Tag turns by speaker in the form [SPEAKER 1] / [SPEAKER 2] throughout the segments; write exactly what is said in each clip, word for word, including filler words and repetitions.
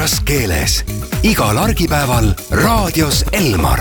[SPEAKER 1] puhtas keeles. Igal argipäeval raadios Elmar.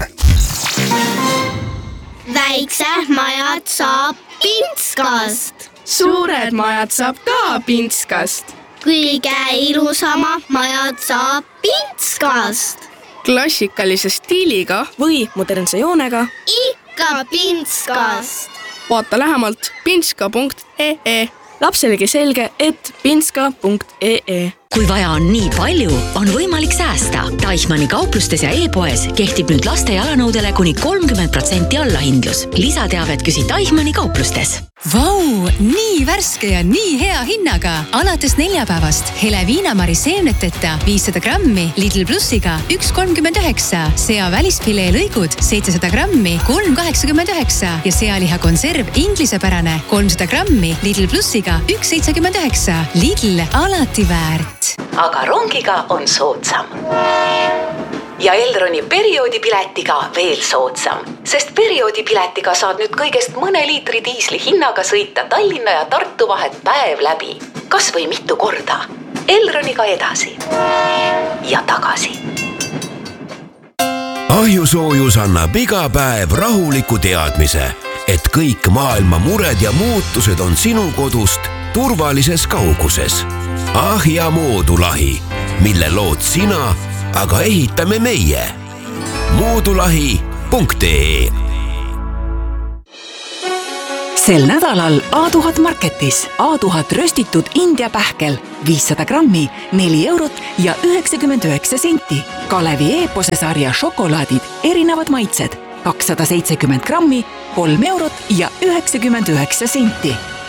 [SPEAKER 2] Väiksed majad saab Pintskast.
[SPEAKER 3] Suured majad saab ka Pintskast.
[SPEAKER 2] Kõige ilusama majad saab Pintskast.
[SPEAKER 3] Klassikalise stiiliga või modernse joonega
[SPEAKER 2] ikka Pintskast.
[SPEAKER 3] Vaata lähemalt pintska punkt ee. Lapselegi selge, et pintska punkt ee.
[SPEAKER 4] Kui vaja on nii palju, on võimalik säästa. Teichmanni kauplustes ja e-poes kehtib nüüd laste jalanõudele kuni kolmkümmend protsenti allahindlus. Lisateavet küsi Teichmanni kauplustes.
[SPEAKER 5] Vau, nii värske ja nii hea hinnaga. Alates neljapäevast hele viinamari seemneteta viissada grammi Lidl Plussiga üks kolmkümmend üheksa, sea välisfilee lõigud seitsesada grammi kolm kaheksakümmend üheksa ja sealiha konserv inglisepärane kolmsada grammi Lidl Plussiga üks seitsekümmend üheksa. Lidl alati väärt.
[SPEAKER 4] Aga rongiga on soodsam. Ja Elroni perioodipiletiga veel soodsam, sest perioodipiletiga saad nüüd kõigest mõne liitri diisli hinnaga sõita Tallinna ja Tartu vahet päev läbi. Kas või mitu korda. Elroniga edasi ja tagasi.
[SPEAKER 1] Ahjusoojus annab iga päev rahuliku teadmise, et kõik maailma mured ja muutused on sinu kodust turvalises kauguses. Ahja moodulahi, mille lood sina, aga ehitame meie. moodulahi punkt ee.
[SPEAKER 6] Sel nädalal A tuhat marketis A tuhat röstitud India pähkel viissada grammi, neli eurot ja üheksakümmend üheksa senti. Kalevi e-pose sarja šokolaadid, erinevad maitsed, kakssada seitsekümmend grammi, kolm eurot ja üheksakümmend üheksa senti.